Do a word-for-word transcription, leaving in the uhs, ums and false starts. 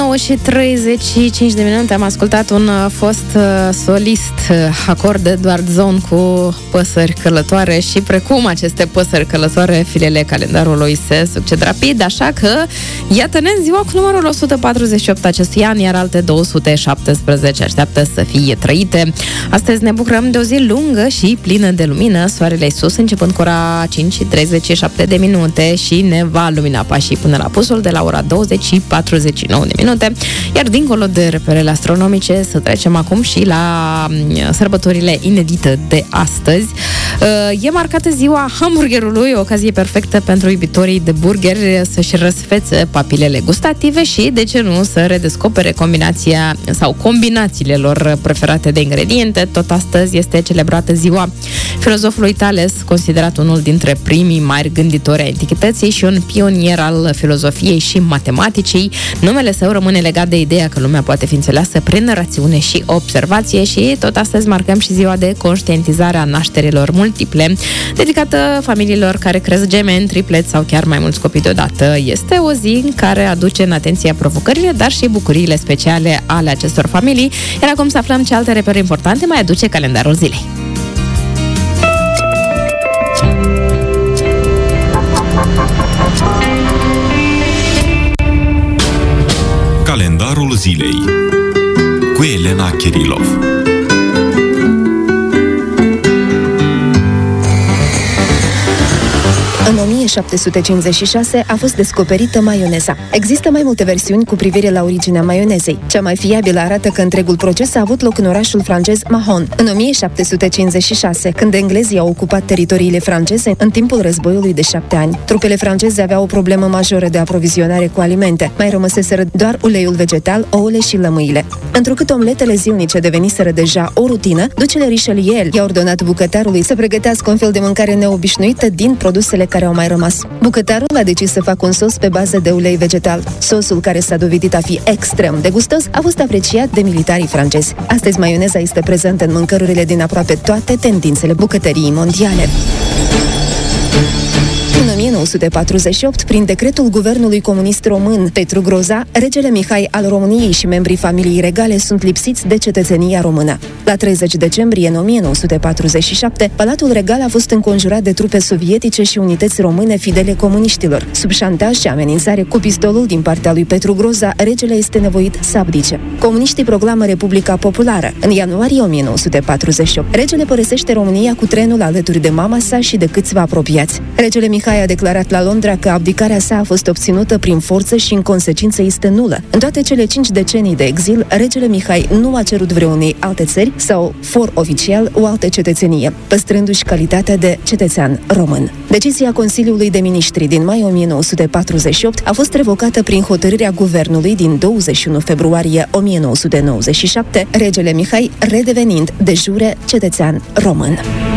nouă și treizeci și cinci de minute am ascultat un fost solist, acord Edward Zone cu Păsări călătoare și precum aceste păsări călătoare, filele calendarului se succed rapid, așa că iată-ne în ziua cu numărul o sută patruzeci și opt acestui an, iar alte două sute șaptesprezece așteaptă să fie trăite. Astăzi ne bucurăm de o zi lungă și plină de lumină, soarele sus începând cu ora cinci și treizeci și șapte de minute și ne va lumina pașii până la pusul de la ora douăzeci și patruzeci și nouă de minute, iar dincolo de reperele astronomice să trecem acum și la sărbătorile inedite de astăzi. E marcată ziua hamburgerului, o ocazie perfectă pentru iubitorii de burger să-și răsfețe papilele gustative și, de ce nu, să redescopere combinația sau combinațiile lor preferate de ingrediente. Tot astăzi este celebrată ziua filozofului Tales, considerat unul dintre primii mari gânditori ai antichității și un pionier al filozofiei și matematicii. Numele său rămâne legat de ideea că lumea poate fi înțeleasă prin rațiune și observație și tot astăzi marcăm și ziua de conștientizare a nașterilor multiple, dedicată familiilor care cresc gemeni, tripleți sau chiar mai mulți copii deodată. Este o zi în care aduce în atenție provocările, dar și bucuriile speciale ale acestor familii. Iar acum să aflăm ce alte repere importante mai aduce calendarul zilei. Calendarul zilei cu Elena Kirilov. În o mie șapte sute cincizeci și șase a fost descoperită maioneza. Există mai multe versiuni cu privire la originea maionezei. Cea mai fiabilă arată că întregul proces a avut loc în orașul francez Mahon, în o mie șapte sute cincizeci și șase, când englezii au ocupat teritoriile franceze în timpul războiului de șapte ani. Trupele franceze aveau o problemă majoră de aprovizionare cu alimente. Mai rămăseseră doar uleiul vegetal, ouăle și lămâile. Întrucât omletele zilnice deveniseră deja o rutină, ducele Richelieu i-a ordonat bucătarului să pregătească un fel de mâncare neobișnuită din produsele care au mai rămas. Bucătarul a decis să facă un sos pe bază de ulei vegetal. Sosul, care s-a dovedit a fi extrem de gustos, a fost apreciat de militarii francezi. Astăzi maioneza este prezentă în mâncărurile din aproape toate tendințele bucătăriei mondiale. În o mie nouă sute patruzeci și opt, prin decretul guvernului comunist român Petru Groza, regele Mihai al României și membrii familiei regale sunt lipsiți de cetățenia română. La treizeci decembrie în o mie nouă sute patruzeci și șapte, Palatul Regal a fost înconjurat de trupe sovietice și unități române fidele comuniștilor. Sub șantaj și amenințare cu pistolul din partea lui Petru Groza, regele este nevoit să abdice. Comuniștii proclamă Republica Populară. În ianuarie o mie nouă sute patruzeci și opt, regele părăsește România cu trenul alături de mama sa și de câțiva apropiați. Regele Mihai a declarat la Londra că abdicarea sa a fost obținută prin forță și în consecință este nulă. În toate cele cinci decenii de exil, regele Mihai nu a cerut vreunei alte țări sau, for oficial, o altă cetățenie, păstrându-și calitatea de cetățean român. Decizia Consiliului de Miniștri din mai o mie nouă sute patruzeci și opt a fost revocată prin hotărârea guvernului din douăzeci și unu februarie o mie nouă sute nouăzeci și șapte, regele Mihai redevenind de jure cetățean român.